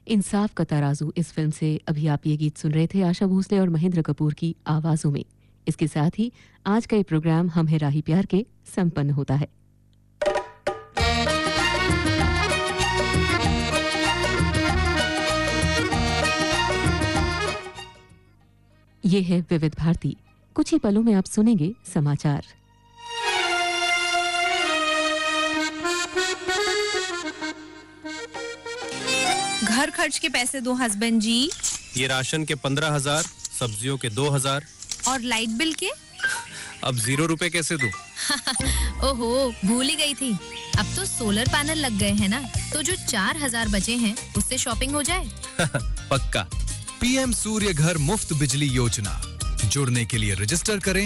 इंसाफ का तराजू इस फिल्म से अभी आप ये गीत सुन रहे थे आशा भोसले और महेंद्र कपूर की आवाजों में। इसके साथ ही आज का ये प्रोग्राम हम है राही प्यार के संपन्न होता है। ये है विविध भारती। कुछ ही पलों में आप सुनेंगे समाचार। घर खर्च के पैसे दो हस्बैंड जी। ये राशन के 15,000, सब्जियों के 2,000 और लाइट बिल के? अब 0 रुपए कैसे दूं? ओहो, भूल ही गई थी। अब तो सोलर पैनल लग गए हैं ना, तो जो 4,000 बचे हैं उससे शॉपिंग हो जाए। पक्का। पीएम सूर्य घर मुफ्त बिजली योजना। जुड़ने के लिए रजिस्टर करें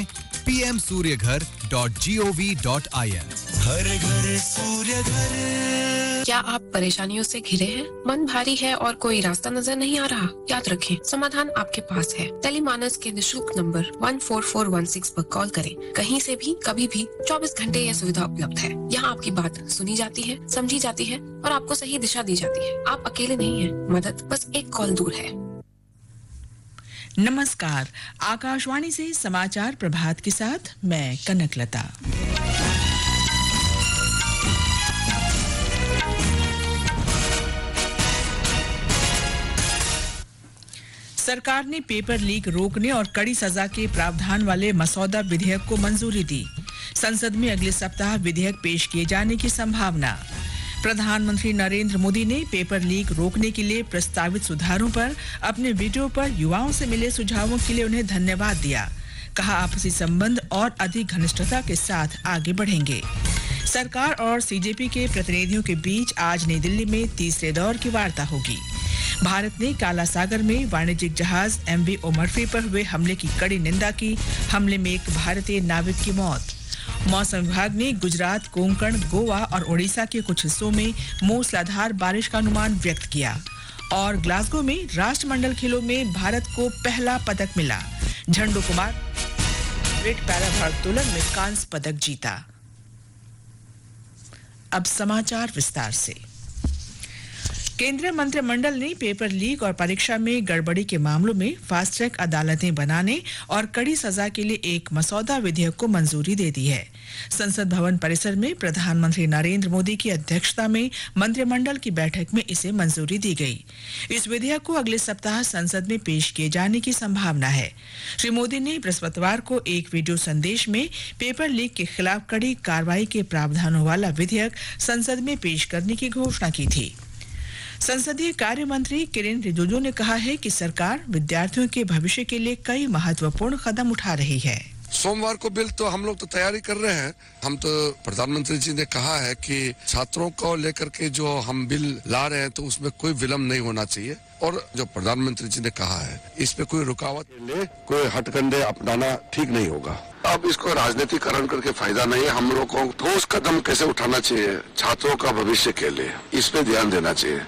pmsuryaghar.gov.in। हर घर सूर्य घर। क्या आप परेशानियों से घिरे हैं? मन भारी है और कोई रास्ता नजर नहीं आ रहा? याद रखें, समाधान आपके पास है। टेलीमानस के निशुल्क नंबर 14416 पर कॉल करें। कहीं से भी, कभी भी, 24 घंटे यह सुविधा उपलब्ध है। यहाँ आपकी बात सुनी जाती है, समझी जाती है और आपको सही दिशा दी जाती है। आप अकेले नहीं हैं। मदद बस एक कॉल दूर है। नमस्कार, आकाशवाणी से समाचार प्रभात के साथ मैं कनकलता। सरकार ने पेपर लीक रोकने और कड़ी सजा के प्रावधान वाले मसौदा विधेयक को मंजूरी दी। संसद में अगले सप्ताह विधेयक पेश किए जाने की संभावना। प्रधानमंत्री नरेंद्र मोदी ने पेपर लीक रोकने के लिए प्रस्तावित सुधारों पर अपने वीडियो पर युवाओं से मिले सुझावों के लिए उन्हें धन्यवाद दिया। कहा, आपसी संबंध और अधिक घनिष्ठता के साथ आगे बढ़ेंगे। सरकार और सीजेपी के प्रतिनिधियों के बीच आज नई दिल्ली में तीसरे दौर की वार्ता होगी। भारत ने काला सागर में वाणिज्यिक जहाज MV ओमरफी पर हुए हमले की कड़ी निंदा की। हमले में एक भारतीय नाविक की मौत। मौसम विभाग ने गुजरात, कोंकण, गोवा और ओडिशा के कुछ हिस्सों में मूसलाधार बारिश का अनुमान व्यक्त किया। और ग्लासगो में राष्ट्रमंडल खेलों में भारत को पहला पदक मिला। झंडू कुमार वेट पैरा भारोत्तोलन में कांस्य पदक जीता। अब समाचार विस्तार से। केंद्रीय मंत्रिमंडल ने पेपर लीक और परीक्षा में गड़बड़ी के मामलों में फास्ट ट्रैक अदालतें बनाने और कड़ी सजा के लिए एक मसौदा विधेयक को मंजूरी दे दी है। संसद भवन परिसर में प्रधानमंत्री नरेंद्र मोदी की अध्यक्षता में मंत्रिमंडल की बैठक में इसे मंजूरी दी गई। इस विधेयक को अगले सप्ताह संसद में पेश किए जाने की संभावना है। श्री मोदी ने बृहस्पतिवार को एक वीडियो संदेश में पेपर लीक के खिलाफ कड़ी कार्रवाई के प्रावधानों वाला विधेयक संसद में पेश करने की घोषणा की थी। संसदीय कार्य मंत्री किरेन रिजिजू ने कहा है कि सरकार विद्यार्थियों के भविष्य के लिए कई महत्वपूर्ण कदम उठा रही है। सोमवार को बिल तो हम लोग तो तैयारी कर रहे हैं। हम तो प्रधानमंत्री जी ने कहा है कि छात्रों को लेकर के जो हम बिल ला रहे हैं तो उसमें कोई विलम्ब नहीं होना चाहिए। और जो प्रधानमंत्री जी ने कहा है इस पे कोई रुकावट ले, कोई हटकंडे अपनाना ठीक नहीं होगा। अब इसको राजनीतिकरण करके फायदा नहीं है। हम लोग को ठोस कदम कैसे उठाना चाहिए छात्रों का भविष्य के लिए, इस पे ध्यान देना चाहिए।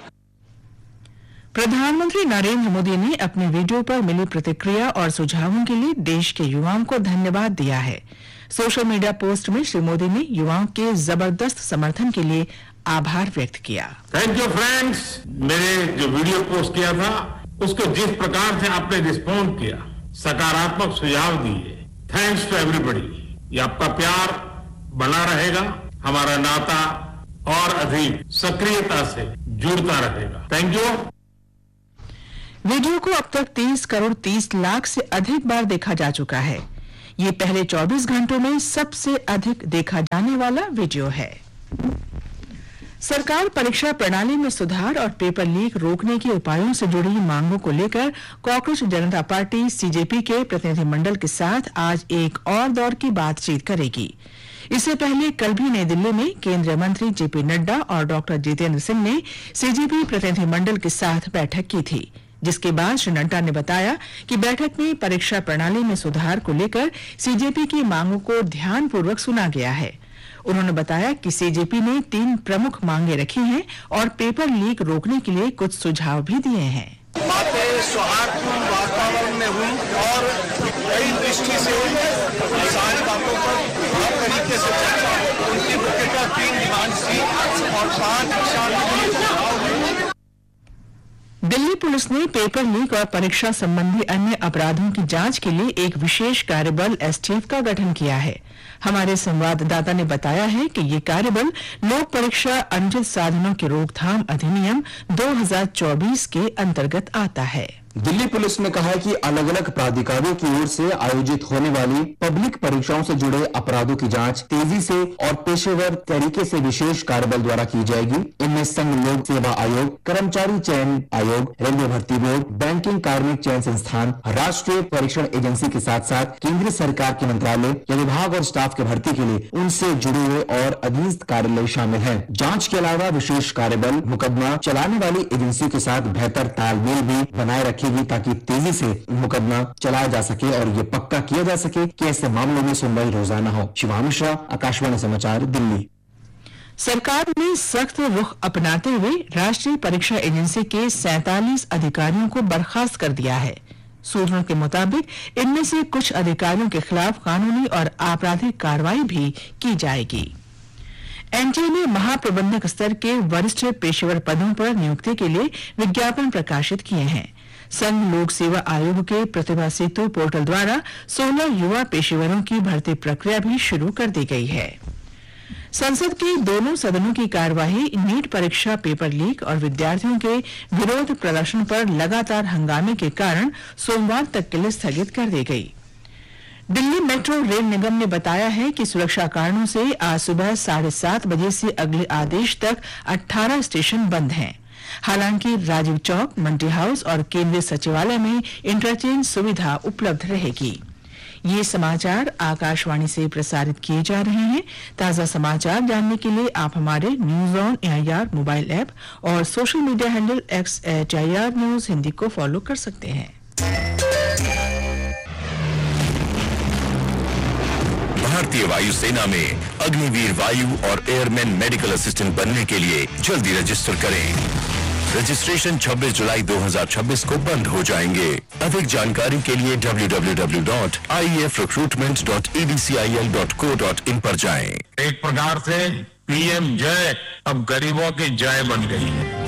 प्रधानमंत्री नरेंद्र मोदी ने अपने वीडियो पर मिली प्रतिक्रिया और सुझावों के लिए देश के युवाओं को धन्यवाद दिया है। सोशल मीडिया पोस्ट में श्री मोदी ने युवाओं के जबरदस्त समर्थन के लिए आभार व्यक्त किया। Thank you friends. मेरे जो वीडियो पोस्ट किया था उसको जिस प्रकार से आपने रिस्पॉन्ड किया, सकारात्मक सुझाव दिए, थैंक्स टू एवरीबॉडी। ये आपका प्यार बना रहेगा, हमारा नाता और अधिक सक्रियता से जुड़ता रहेगा। Thank you. वीडियो को अब तक 30 करोड़ 30 लाख से अधिक बार देखा जा चुका है। ये पहले 24 घंटों में सबसे अधिक देखा जाने वाला वीडियो है। सरकार परीक्षा प्रणाली में सुधार और पेपर लीक रोकने के उपायों से जुड़ी मांगों को लेकर कांग्रेस जनता पार्टी CJP के प्रतिनिधिमंडल के साथ आज एक और दौर की बातचीत करेगी। इससे पहले कल भी नई दिल्ली में केंद्रीय मंत्री JP नड्डा और डॉक्टर जितेंद्र सिंह ने CJP प्रतिनिधिमंडल के साथ बैठक की थी, जिसके बाद श्री नड्डा ने बताया कि बैठक में परीक्षा प्रणाली में सुधार को लेकर CJP की मांगों को ध्यानपूर्वक सुना गया है। उन्होंने बताया कि CJP ने 3 प्रमुख मांगे रखी हैं और पेपर लीक रोकने के लिए कुछ सुझाव भी दिए हैं। बातें सौहार्दपूर्ण वातावरण में हुई और कई दृष्टि से सारी बातों पर हर तरीके से चर्चा उनकी मुख्यतः 3 डिमांड्स थी और 5 दिशा निर्देश सुझाव हुए। पुलिस ने पेपर लीक और परीक्षा संबंधी अन्य अपराधों की जांच के लिए एक विशेष कार्यबल एसटीएफ का गठन किया है। हमारे संवाददाता ने बताया है कि ये कार्यबल लोक परीक्षा अनुचित साधनों की रोकथाम अधिनियम 2024 के अंतर्गत आता है। दिल्ली पुलिस ने कहा है कि अलग अलग प्राधिकारियों की ओर से आयोजित होने वाली पब्लिक परीक्षाओं से जुड़े अपराधों की जांच तेजी से और पेशेवर तरीके से विशेष कार्यबल द्वारा की जाएगी। इनमें संघ लोक सेवा आयोग, कर्मचारी चयन आयोग, रेलवे भर्ती बोर्ड, बैंकिंग कार्मिक चयन संस्थान, राष्ट्रीय परीक्षण एजेंसी के साथ साथ केंद्र सरकार के मंत्रालय या विभाग और स्टाफ की भर्ती के लिए उनसे जुड़े हुए और अधीनस्थ कार्यालय शामिल है। जाँच के अलावा विशेष कार्यबल मुकदमा चलाने वाली एजेंसियों के साथ बेहतर तालमेल भी बनाए रखेगी ताकि तेजी से मुकदमा चलाया जा सके और ये पक्का किया जा सके कि ऐसे मामलों में सुनवाई रोजाना हो। शिवानी मिश्रा, आकाशवाणी समाचार, दिल्ली। सरकार ने सख्त रुख अपनाते हुए राष्ट्रीय परीक्षा एजेंसी के 47 अधिकारियों को बर्खास्त कर दिया है। सूत्रों के मुताबिक इनमें से कुछ अधिकारियों के खिलाफ कानूनी और आपराधिक कार्रवाई भी की जाएगी। एनटीए ने महाप्रबंधक स्तर के वरिष्ठ पेशेवर पदों पर नियुक्ति के लिए विज्ञापन प्रकाशित किए हैं। संघ लोक सेवा आयोग के प्रतिभा सेतु पोर्टल द्वारा 16 युवा पेशेवरों की भर्ती प्रक्रिया भी शुरू कर दी गई है। संसद के दोनों सदनों की कार्यवाही नीट परीक्षा पेपर लीक और विद्यार्थियों के विरोध प्रदर्शन पर लगातार हंगामे के कारण सोमवार तक के लिए स्थगित कर दी गई। दिल्ली मेट्रो रेल निगम ने बताया है कि सुरक्षा कारणों से आज सुबह 7:30 बजे से अगले आदेश तक 18 स्टेशन बंद हैं। हालांकि राजीव चौक, मंडी हाउस और केंद्रीय सचिवालय में इंटरचेंज सुविधा उपलब्ध रहेगी। ये समाचार आकाशवाणी से प्रसारित किए जा रहे हैं। ताजा समाचार जानने के लिए आप हमारे news on AIR mobile app और social media handle @AIR news Hindi को फॉलो कर सकते हैं। भारतीय वायुसेना में अग्निवीर वायु और एयरमैन मेडिकल असिस्टेंट बनने के लिए जल्दी रजिस्टर करें। रजिस्ट्रेशन 26 जुलाई 2026 को बंद हो जाएंगे। अधिक जानकारी के लिए www.iefrecruitment.edcil.co.in पर जाएं। एक प्रकार से पीएम जय अब गरीबों की जय बन गई है।